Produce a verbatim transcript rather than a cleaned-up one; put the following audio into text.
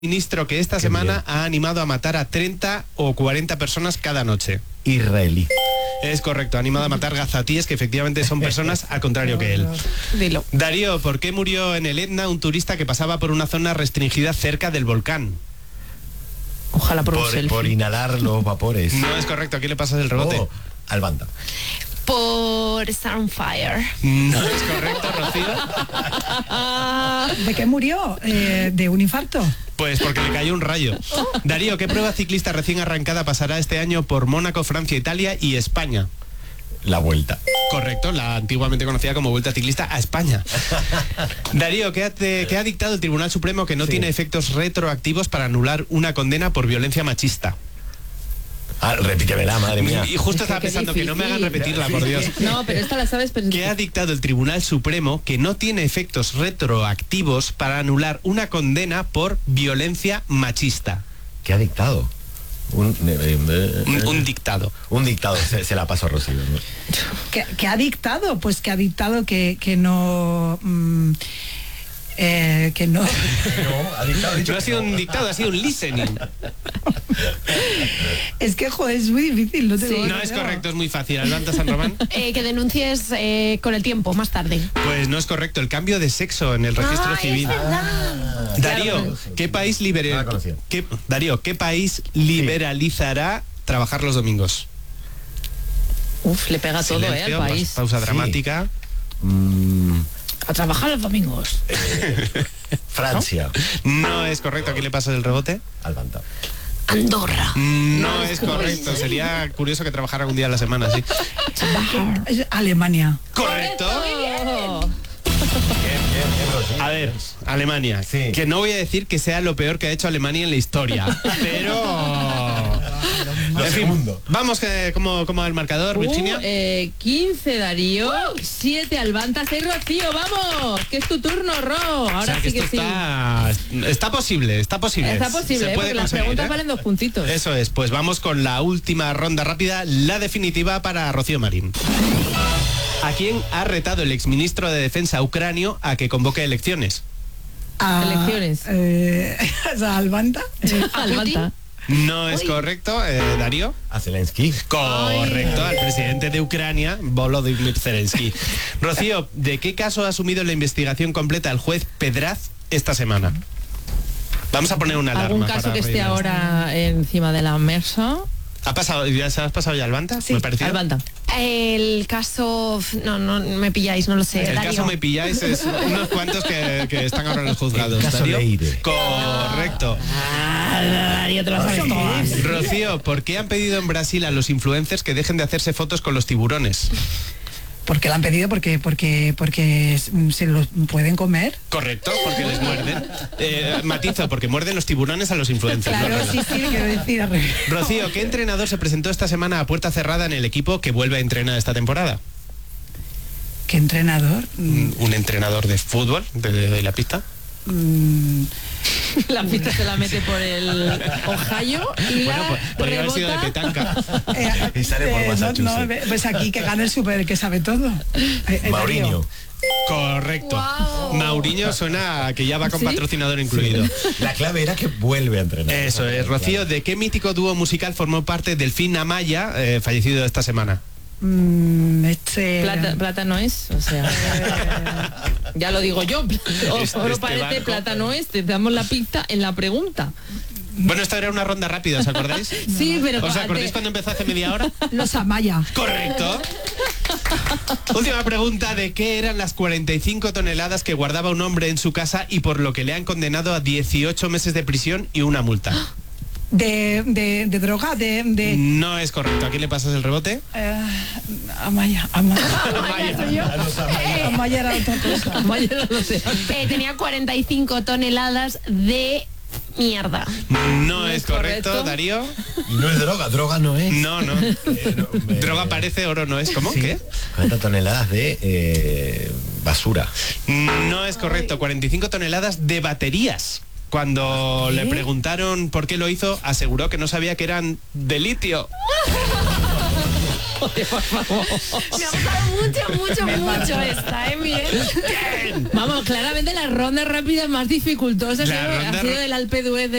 ministro que esta Qué semana bien. ha animado a matar a treinta o cuarenta personas cada noche. Israelí. Es correcto, ha animado a matar gazatíes, que efectivamente son personas al contrario que él. Dilo. Darío, ¿por qué murió en el Etna un turista que pasaba por una zona restringida cerca del volcán? Ojalá por, un Por, selfie. por inhalar los vapores. No es correcto, aquí le pasas el rebote. Oh, al Banta. Por estar on fire. No es correcto, Rocío. ¿De qué murió? Eh, ¿De un infarto? Pues porque le cayó un rayo. Darío, ¿qué prueba ciclista recién arrancada pasará este año por Mónaco, Francia, Italia y España? La vuelta. Correcto, la antiguamente conocida como Vuelta Ciclista a España. Darío, ¿qué ha, te- qué ha dictado el Tribunal Supremo que no Sí. tiene efectos retroactivos para anular una condena por violencia machista? Ah, repítemela, madre mía. Y justo estaba Qué pensando que no me hagan difícil. repetirla, por Dios. No, pero esta la sabes, pero... ¿Qué ha dictado el Tribunal Supremo que no tiene efectos retroactivos para anular una condena por violencia machista? ¿Qué ha dictado? Un, eh, eh, Un, un dictado. un dictado, se, se la paso a Rocío, ¿no? ¿Qué, qué ha dictado? Pues que ha dictado que, que no... mm, eh, que no... No, ha dictado, ha dicho No ha que sido no. un dictado, ha sido un listening. Es que, joder, es muy difícil. No, te Sí. lo No es creo. correcto, es muy fácil. Adelanta, San Román. Eh, que denuncies eh, con el tiempo, más tarde. Pues no es correcto, el cambio de sexo en el registro Ah, civil. es verdad. Darío, ¿qué país No libera- la conocía. qué- Darío, ¿qué país liberalizará trabajar los domingos? Uf, le pega todo, eh, al Silencio, país. pas- pausa Sí. dramática. Mm, A trabajar los domingos. Francia. No es correcto, aquí le pasas el rebote. Al Banta. Andorra. No es correcto, sería curioso que trabajara un día a la semana, sí. Es Alemania. Correcto. Oh. A ver, Alemania. Sí. Que no voy a decir que sea lo peor que ha hecho Alemania en la historia, pero... Lo En fin, segundo. vamos, eh, como, como el marcador, Uh, Virginia. eh, quince Darío, siete Albanta, seis Rocío, vamos, que es tu turno, Ro. Ahora O sea, que sí que esto sí. está, está posible, está posible. Está posible, Se eh, puede porque las conseguir, preguntas ¿eh? valen dos puntitos. Eso es, pues vamos con la última ronda rápida, la definitiva para Rocío Marín. ¿A quién ha retado el exministro de Defensa ucranio a que convoque elecciones? A- Elecciones. Eh, a Albanta. Eh, Albanta. No es correcto, eh, Darío. A Zelensky. Correcto, al presidente de Ucrania, Volodymyr Zelensky. Rocío, ¿de qué caso ha asumido la investigación completa el juez Pedraz esta semana? Vamos a poner una alarma. ¿Algún caso para que esté reírnos. ahora encima de la mesa? ¿Ha pasado, ya se has pasado ya al Banta? Sí, ¿Me pareció? Albanta. El caso... No, no me pilláis, no lo sé. El Darío. caso me pilláis es unos cuantos que, que están ahora en los juzgados. El caso Darío. Leire. Correcto. Darío, te lo sabes todas. Rocío, ¿por qué han pedido en Brasil a los influencers que dejen de hacerse fotos con los tiburones? porque la han pedido porque porque porque se los pueden comer. Correcto, porque les muerden. Eh, matizo, porque muerden los tiburones a los influencers. Claro, ¿no? sí, sí, quiero decir. al revés. Rocío, ¿qué entrenador se presentó esta semana a puerta cerrada en el equipo que vuelve a entrenar esta temporada? ¿Qué entrenador? Un, un entrenador de fútbol, de, de- de la pista. Mm, La pista se la mete por el Ohio y Bueno, la pues podría haber sido de rebota. petanca. eh, Y sale por eh, no, Massachusetts. no, pues aquí que gana el super, que sabe todo. Eh, eh, Mauriño. Darío. Correcto. Wow. Mauriño suena a que ya va con ¿Sí? patrocinador incluido. La clave era que vuelve a entrenar. Eso es. Rocío, ¿de qué mítico dúo musical formó parte Delfín Amaya, eh, fallecido esta semana? Mm, este. Plata, plata no es, o sea, ya lo digo yo. O, Este- oro este parece, barco. plata no es. Te damos la pista en la pregunta. Bueno, esto era una ronda rápida, ¿os acordáis? Sí, pero ¿Os acordáis te- cuando empezó hace media hora? Los Amaya. Correcto. Última pregunta, ¿de qué eran las cuarenta y cinco toneladas que guardaba un hombre en su casa y por lo que le han condenado a dieciocho meses de prisión y una multa? De, de, de droga, de. de No es correcto. ¿A quién le pasas el rebote? eh, Amaya. Amaya. Amaya soy yo. Amaya era otra cosa. Mañana lo sé. Eh, tenía cuarenta y cinco toneladas de mierda. No es es correcto, correcto. Darío. Y no es droga, droga no es. No, no. Eh, no, me- Droga parece, oro no es. ¿Cómo? Sí. ¿Qué? cuarenta toneladas de eh, basura. No es correcto. cuarenta y cinco toneladas de baterías. Cuando le preguntaron por qué lo hizo, aseguró que no sabía que eran de litio. Joder, por favor. Me ha gustado mucho, mucho, mucho esta, ¿eh, Miguel? Vamos, claramente la ronda rápida más dificultosa ha La sido, ronda ha sido ra- el Alpe d'Huez de